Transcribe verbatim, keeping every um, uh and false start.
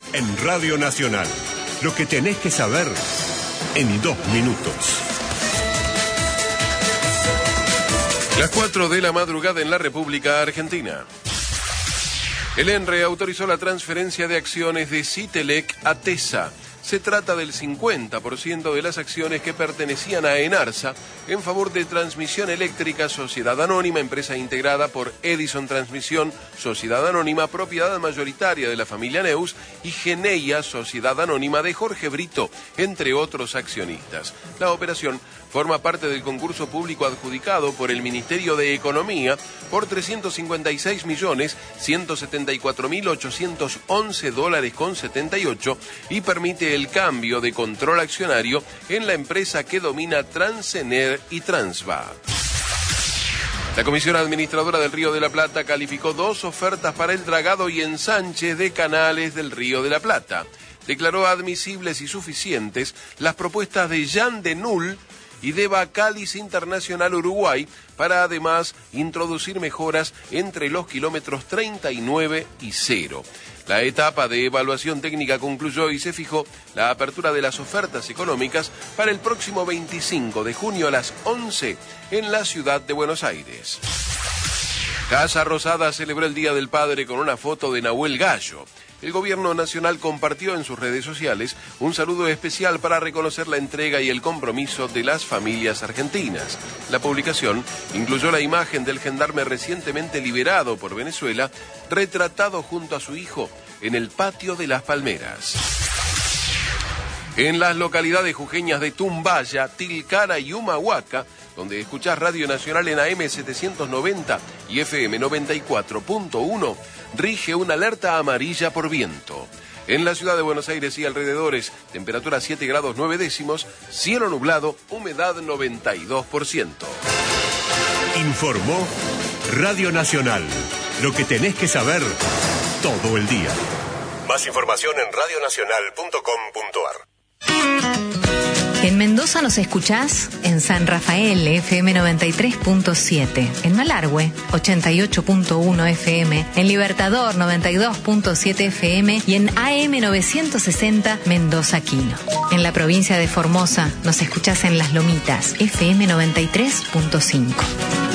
En Radio Nacional, lo que tenés que saber en dos minutos. Las cuatro de la madrugada en la República Argentina. El ENRE autorizó la transferencia de acciones de Citelec a TESA. Se trata del cincuenta por ciento de las acciones que pertenecían a Enarsa en favor de Transmisión Eléctrica Sociedad Anónima, empresa integrada por Edison Transmisión Sociedad Anónima, propiedad mayoritaria de la familia Neus, y Geneia Sociedad Anónima de Jorge Brito, entre otros accionistas. La operación forma parte del concurso público adjudicado por el Ministerio de Economía por trescientos cincuenta y seis millones ciento setenta y cuatro mil ochocientos once dólares con setenta y ocho y permite el cambio de control accionario en la empresa que domina Transener y Transva. La Comisión Administradora del Río de la Plata calificó dos ofertas para el dragado y ensanche de canales del Río de la Plata. Declaró admisibles y suficientes las propuestas de Jan de Null y de Bacalis Internacional Uruguay para además introducir mejoras entre los kilómetros treinta y nueve y cero. La etapa de evaluación técnica concluyó y se fijó la apertura de las ofertas económicas para el próximo veinticinco de junio a las once en la ciudad de Buenos Aires. Casa Rosada celebró el Día del Padre con una foto de Nahuel Gallo. El gobierno nacional compartió en sus redes sociales un saludo especial para reconocer la entrega y el compromiso de las familias argentinas. La publicación incluyó la imagen del gendarme recientemente liberado por Venezuela, retratado junto a su hijo en el patio de Las Palmeras. En las localidades jujeñas de Tumbaya, Tilcara y Humahuaca, donde escuchás Radio Nacional en A M setecientos noventa y F M noventa y cuatro punto uno, rige una alerta amarilla por viento. En la ciudad de Buenos Aires y alrededores, temperatura siete grados nueve décimos, cielo nublado, humedad noventa y dos por ciento. Informó Radio Nacional, lo que tenés que saber todo el día. Más información en radio nacional punto com punto a r. En Mendoza nos escuchás en San Rafael, F M noventa y tres punto siete, en Malargüe, ochenta y ocho punto uno F M, en Libertador, noventa y dos punto siete F M y en A M novecientos sesenta Mendoza Quino. En la provincia de Formosa nos escuchás en Las Lomitas, F M noventa y tres punto cinco.